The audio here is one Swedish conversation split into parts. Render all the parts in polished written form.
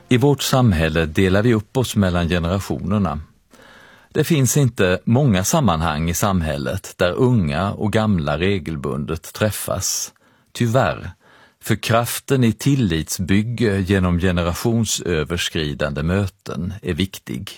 I vårt samhälle delar vi upp oss mellan generationerna. Det finns inte många sammanhang i samhället där unga och gamla regelbundet träffas. Tyvärr, för kraften i tillitsbygge genom generationsöverskridande möten är viktig.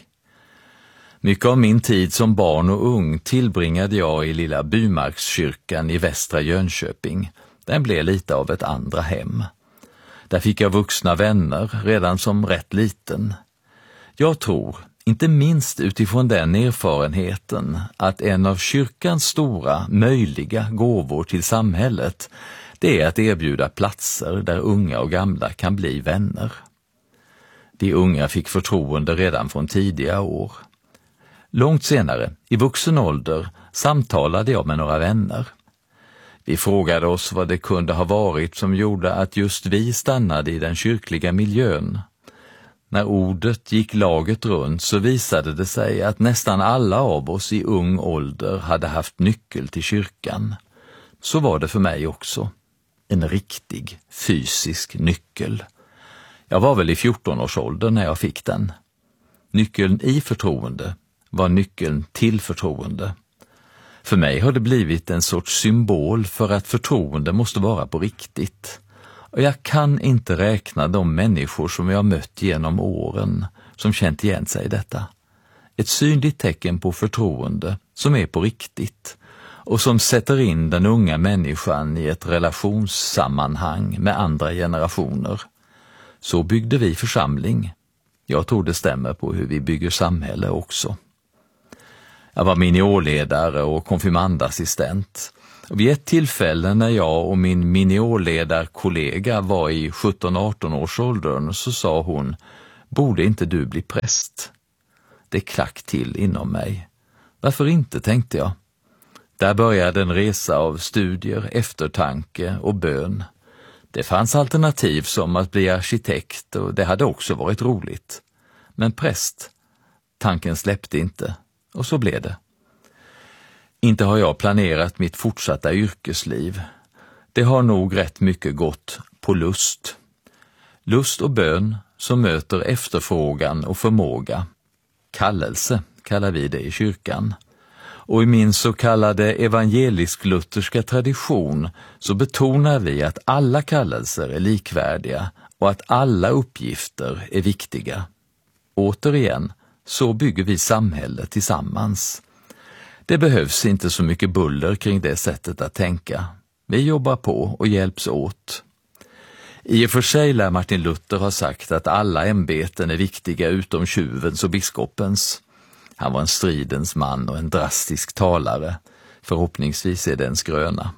Mycket av min tid som barn och ung tillbringade jag i lilla Bymarkskyrkan i Västra Jönköping. Den blev lite av ett andra hem. Där fick jag vuxna vänner redan som rätt liten. Jag tror, inte minst utifrån den erfarenheten, att en av kyrkans stora möjliga gåvor till samhället, det är att erbjuda platser där unga och gamla kan bli vänner. De unga fick förtroende redan från tidiga år. Långt senare, i vuxen ålder, samtalade jag med några vänner. Vi frågade oss vad det kunde ha varit som gjorde att just vi stannade i den kyrkliga miljön. När ordet gick laget runt så visade det sig att nästan alla av oss i ung ålder hade haft nyckel till kyrkan. Så var det för mig också. En riktig fysisk nyckel. Jag var väl i 14-årsåldern när jag fick den. Nyckeln i förtroende var nyckeln till förtroende. För mig har det blivit en sorts symbol för att förtroende måste vara på riktigt. Och jag kan inte räkna de människor som jag mött genom åren som känt igen sig i detta. Ett synligt tecken på förtroende som är på riktigt och som sätter in den unga människan i ett relationssammanhang med andra generationer. Så byggde vi församling. Jag tror det stämmer på hur vi bygger samhälle också. Jag var miniorledare och konfirmandassistent. Vid ett tillfälle när jag och min miniorledarkollega var i 17-18 års åldern så sa hon: "Borde inte du bli präst?" Det klack till inom mig. Varför inte, tänkte jag. Där började en resa av studier, eftertanke och bön. Det fanns alternativ som att bli arkitekt och det hade också varit roligt. Men präst, tanken släppte inte och så blev det. Inte har jag planerat mitt fortsatta yrkesliv. Det har nog rätt mycket gått på lust. Lust och bön som möter efterfrågan och förmåga. Kallelse kallar vi det i kyrkan. Och i min så kallade evangelisk-lutherska tradition så betonar vi att alla kallelser är likvärdiga och att alla uppgifter är viktiga. Återigen, så bygger vi samhället tillsammans. Det behövs inte så mycket buller kring det sättet att tänka. Vi jobbar på och hjälps åt. I och för sig lär Martin Luther ha sagt att alla ämbeten är viktiga utom tjuvens och biskopens. Han var en stridens man och en drastisk talare. Förhoppningsvis är det en skröna.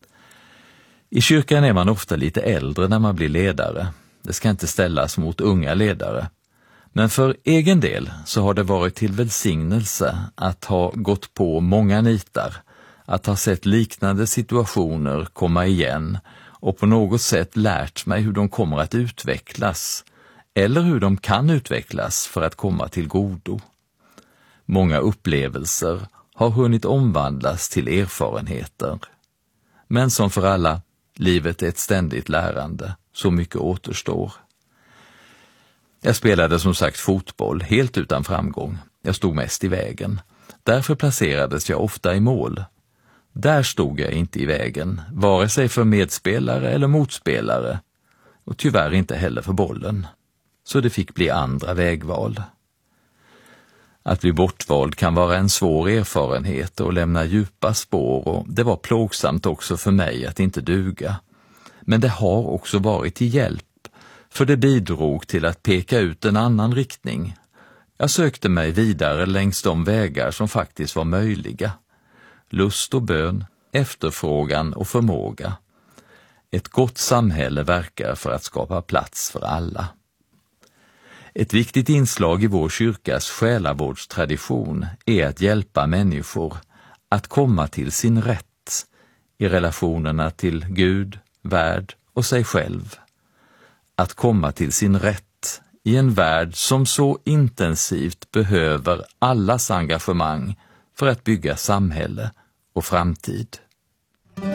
I kyrkan är man ofta lite äldre när man blir ledare. Det ska inte ställas mot unga ledare. Men för egen del så har det varit till välsignelse att ha gått på många nitar, att ha sett liknande situationer komma igen och på något sätt lärt mig hur de kommer att utvecklas eller hur de kan utvecklas för att komma till godo. Många upplevelser har hunnit omvandlas till erfarenheter. Men som för alla, livet är ett ständigt lärande, så mycket återstår. Jag spelade som sagt fotboll, helt utan framgång. Jag stod mest i vägen. Därför placerades jag ofta i mål. Där stod jag inte i vägen, vare sig för medspelare eller motspelare. Och tyvärr inte heller för bollen. Så det fick bli andra vägval. Att bli bortvald kan vara en svår erfarenhet och lämna djupa spår, och det var plågsamt också för mig att inte duga. Men det har också varit till hjälp, för det bidrog till att peka ut en annan riktning. Jag sökte mig vidare längs de vägar som faktiskt var möjliga. Lust och bön, efterfrågan och förmåga. Ett gott samhälle verkar för att skapa plats för alla. Ett viktigt inslag i vår kyrkas själavårdstradition är att hjälpa människor att komma till sin rätt i relationerna till Gud, värld och sig själv. Att komma till sin rätt i en värld som så intensivt behöver allas engagemang för att bygga samhälle och framtid.